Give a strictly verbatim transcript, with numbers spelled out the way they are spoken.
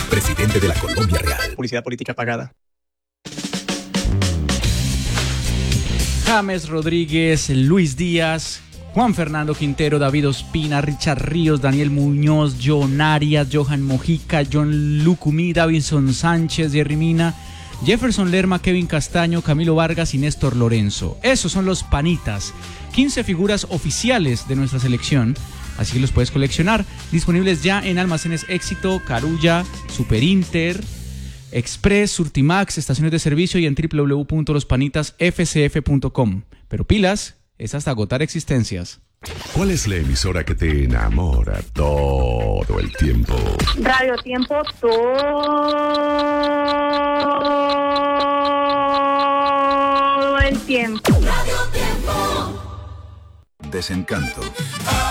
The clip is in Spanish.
presidente de la Colombia Real. Publicidad política pagada. James Rodríguez, Luis Díaz, Juan Fernando Quintero, David Ospina, Richard Ríos, Daniel Muñoz, John Arias, Johan Mojica, John Lucumí, Davinson Sánchez, Jerry Mina, Jefferson Lerma, Kevin Castaño, Camilo Vargas y Néstor Lorenzo. Esos son los panitas, quince figuras oficiales de nuestra selección, así que los puedes coleccionar. Disponibles ya en Almacenes Éxito, Carulla, Superinter, Express, Surtimax, estaciones de servicio y en w w w punto los panitas f c f punto com. Pero pilas, es hasta agotar existencias. ¿Cuál es la emisora que te enamora todo el tiempo? Radio Tiempo todo el tiempo. Desencanto.